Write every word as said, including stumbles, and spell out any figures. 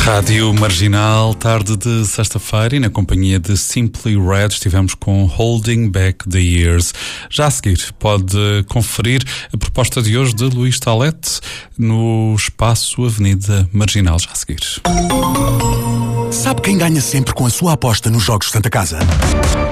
Rádio Marginal, tarde de sexta-feira, e na companhia de Simply Red estivemos com Holding Back the Years. Já a seguir pode conferir a proposta de hoje de Luís Talete no espaço Avenida Marginal. Já a seguir. Sabe quem ganha sempre com a sua aposta nos Jogos Santa Casa?